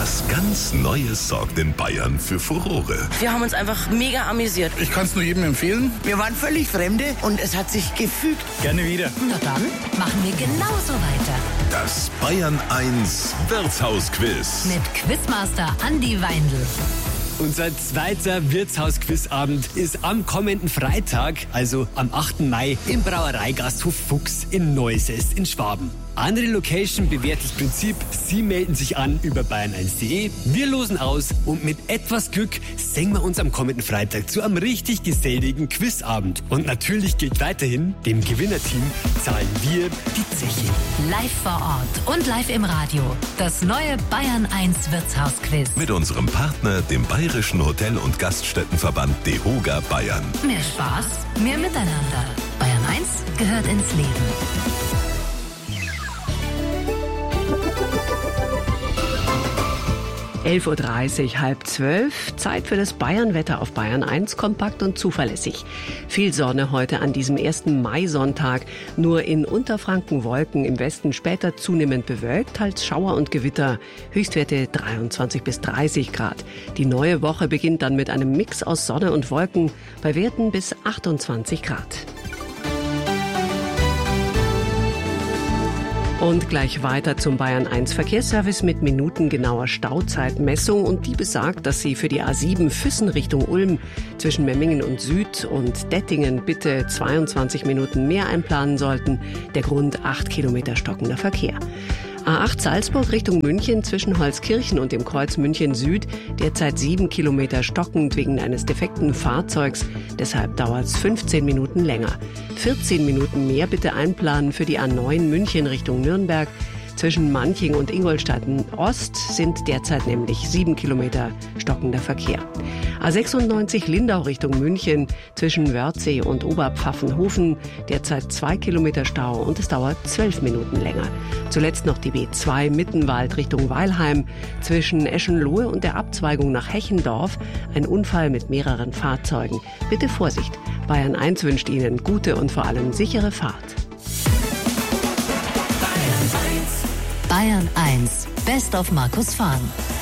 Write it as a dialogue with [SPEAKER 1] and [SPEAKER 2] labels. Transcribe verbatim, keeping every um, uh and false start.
[SPEAKER 1] Was ganz Neues sorgt in Bayern für Furore.
[SPEAKER 2] Wir haben uns einfach mega amüsiert.
[SPEAKER 3] Ich kann es nur jedem empfehlen.
[SPEAKER 4] Wir waren völlig Fremde und es hat sich gefügt.
[SPEAKER 3] Gerne wieder.
[SPEAKER 5] Na dann, machen wir genauso weiter.
[SPEAKER 1] Das Bayern eins Wirtshausquiz.
[SPEAKER 5] Mit Quizmaster Andi Weindl.
[SPEAKER 6] Unser zweiter Wirtshausquizabend ist am kommenden Freitag, also am achten Mai, im Brauereigasthof Fuchs in Neusäß in Schwaben. Andere Location, bewährtes Prinzip, Sie melden sich an über bayern eins punkt de. Wir losen aus und mit etwas Glück singen wir uns am kommenden Freitag zu einem richtig geselligen Quizabend. Und natürlich gilt weiterhin, dem Gewinnerteam zahlen wir die Zeche.
[SPEAKER 5] Live vor Ort und live im Radio. Das neue Bayern eins Wirtshausquiz.
[SPEAKER 1] Mit unserem Partner, dem Bayerischen Hotel- und Gaststättenverband DEHOGA Bayern.
[SPEAKER 5] Mehr Spaß, mehr Miteinander. Bayern eins gehört ins Leben.
[SPEAKER 7] elf Uhr dreißig, halb zwölf. Zeit für das Bayernwetter auf Bayern eins, kompakt und zuverlässig. Viel Sonne heute an diesem ersten Maisonntag. Nur in Unterfranken Wolken, im Westen später zunehmend bewölkt, teils Schauer und Gewitter. Höchstwerte dreiundzwanzig bis dreißig Grad. Die neue Woche beginnt dann mit einem Mix aus Sonne und Wolken bei Werten bis achtundzwanzig Grad. Und gleich weiter zum Bayern eins Verkehrsservice mit minutengenauer Stauzeitmessung. Und die besagt, dass Sie für die A sieben Füssen Richtung Ulm zwischen Memmingen und Süd und Dettingen bitte zweiundzwanzig Minuten mehr einplanen sollten. Der Grund acht Kilometer stockender Verkehr. A acht Salzburg Richtung München zwischen Holzkirchen und dem Kreuz München Süd derzeit sieben Kilometer stockend wegen eines defekten Fahrzeugs. Deshalb dauert es fünfzehn Minuten länger. vierzehn Minuten mehr bitte einplanen für die A neun München Richtung Nürnberg. Zwischen Manching und Ingolstadt Ost sind derzeit nämlich sieben Kilometer stockender Verkehr. A sechsundneunzig Lindau Richtung München zwischen Wörthsee und Oberpfaffenhofen derzeit zwei Kilometer Stau und es dauert zwölf Minuten länger. Zuletzt noch die B zwei Mittenwald Richtung Weilheim zwischen Eschenlohe und der Abzweigung nach Hechendorf. Ein Unfall mit mehreren Fahrzeugen. Bitte Vorsicht. Bayern eins wünscht Ihnen gute und vor allem sichere Fahrt.
[SPEAKER 5] Bayern eins, Best of Markus Fahn.